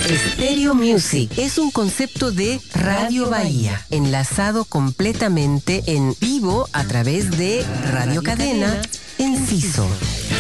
Stereo Music es un concepto de Radio Bahía, enlazado completamente en vivo a través de Radio Cadena Enciso.